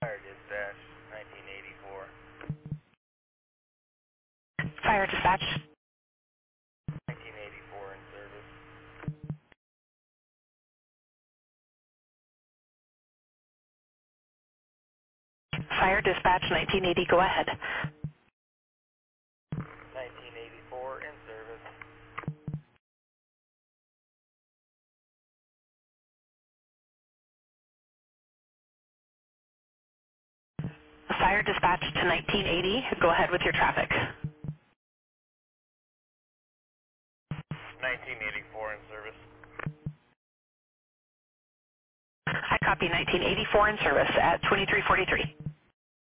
Fire dispatch, 1984. Fire dispatch. 1984 in service. Fire dispatch 1980, go ahead. 1984 in service. Fire dispatch to 1980, go ahead with your traffic. 1984 in service. I copy 1984 in service at 2343.